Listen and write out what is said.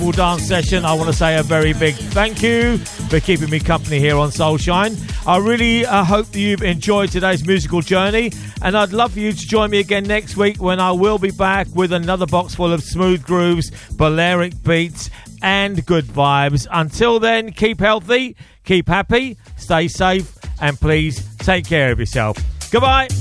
dance session. I want to say a very big thank you for keeping me company here on Soulshine. I really hope that you've enjoyed today's musical journey, and I'd love for you to join me again next week when I will be back with another box full of smooth grooves, Balearic beats and good vibes. Until then, keep healthy, keep happy, stay safe, and please take care of yourself. Goodbye.